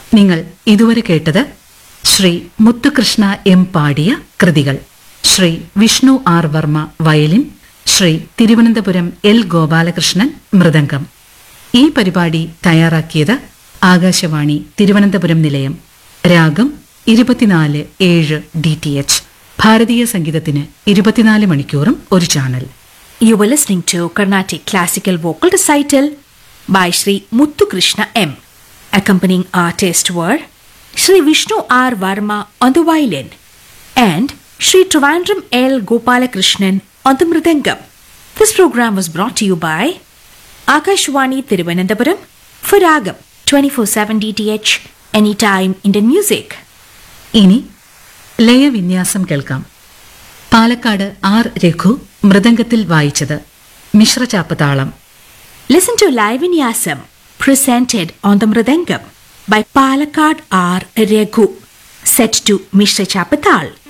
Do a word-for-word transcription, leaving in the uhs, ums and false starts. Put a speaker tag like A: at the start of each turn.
A: നിങ്ങൾ ഇതുവരെ കേട്ടത് ശ്രീ മുത്തുകൃഷ്ണ എം പാടിയ കൃതികൾ. Shri Vishnu R Varma violin, Shri Thiruvananthapuram L Gopalakrishnan mridangam. ഈ പരിപാടി തയ്യാറാക്കിയത് ആകാശവാണി തിരുവനന്തപുരം നിലയം. രാഗം ഇരുപത്തിനാല് ഏഴ് ഡി ടി എച്ച്. ഭാരതീയ സംഗീതത്തിന് ഇരുപത്തിനാല് മണിക്കൂറും ഒരു channel.
B: You were listening to Carnatic Classical Vocal Recital by Shri Muthukrishna M. Accompanying artists were Shri Vishnu R. Varma on the violin and Shri Trivandrum L. Gopalakrishnan on the mridangam. This program was brought to you by Akashwani Thiruvananthapuram for Ragam twenty-four seven D T H, anytime Indian music.
A: ഇനി ലയവിന്യാസം കേൾക്കാം. Palakkad R Raghu മൃദംഗത്തിൽ വായിച്ചത്. മിശ്രചാപ്പതാളം.
B: Listen to Live Vinyasam presented on the mridangam by Palakkad R. Raghu, set to Mishra Chapatal.